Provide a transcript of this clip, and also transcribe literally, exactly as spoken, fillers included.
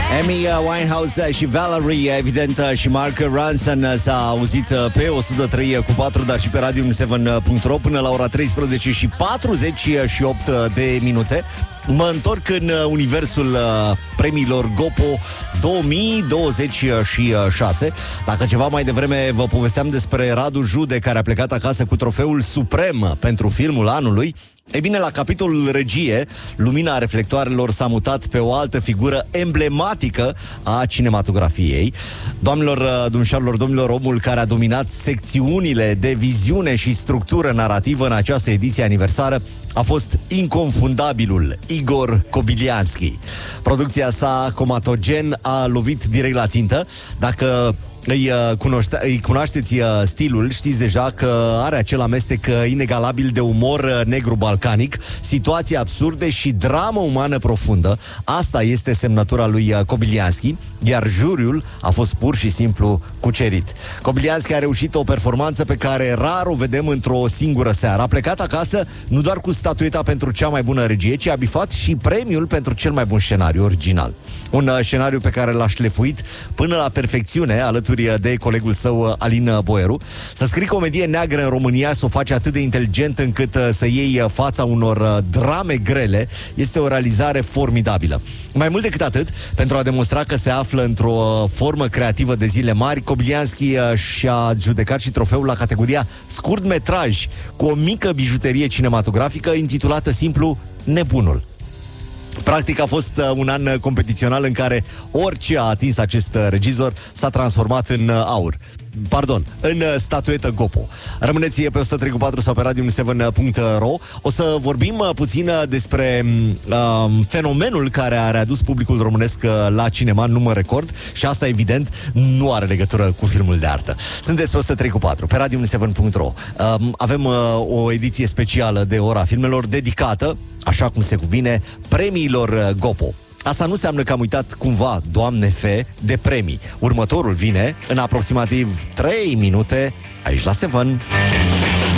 Amy Winehouse și Valerie, evident, și Mark Ronson s-a auzit pe o sută trei cu patru, dar și pe radio șapte punct ro până la ora treisprezece și patruzeci și opt de minute. Mă întorc în universul premiilor Gopo două mii douăzeci și șase. Dacă ceva mai devreme vă povesteam despre Radu Jude, care a plecat acasă cu trofeul suprem pentru filmul anului, ei bine, la capitolul regie, lumina reflectoarelor s-a mutat pe o altă figură emblematică a cinematografiei. Doamnelor, domnișoarelor, domnilor, omul care a dominat secțiunile de viziune și structură narrativă în această ediție aniversară a fost inconfundabilul Igor Kobilianski. Producția sa comatogen a lovit direct la țintă. Dacă Îi, cunoște, îi cunoașteți stilul, știți deja că are acel amestec inegalabil de umor negru balcanic, situații absurde și dramă umană profundă. Asta este semnătura lui Kobilianski, iar juriul a fost pur și simplu cucerit. Kobilianski a reușit o performanță pe care rar o vedem într-o singură seară. A plecat acasă nu doar cu statueta pentru cea mai bună regie, ci a bifat și premiul pentru cel mai bun scenariu original. Un scenariu pe care l-a șlefuit până la perfecțiune alături de colegul său Alin Boieru. Să scrii comedie neagră în România, să o faci atât de inteligent încât să iei fața unor drame grele, este o realizare formidabilă. Mai mult decât atât, pentru a demonstra că se află într-o formă creativă de zile mari, Kobilianski și-a judecat și trofeul la categoria scurtmetraj, cu o mică bijuterie cinematografică intitulată simplu Nebunul. Practic a fost un an competițional în care orice a atins acest regizor s-a transformat în aur. Pardon, în statuetă Gopo. Rămâneți pe o sută trei cu patru sau pe radio șapte punct ro. O să vorbim puțin despre um, fenomenul care a readus publicul românesc la cinema în număr record și asta, evident, nu are legătură cu filmul de artă. Sunteți pe o sută trei cu patru, pe radio șapte punct ro. Um, avem uh, o ediție specială de Ora Filmelor dedicată, așa cum se cuvine, premiilor Gopo. Asta nu înseamnă că am uitat cumva, Doamne fe, de premii. Următorul vine în aproximativ trei minute aici la Seven.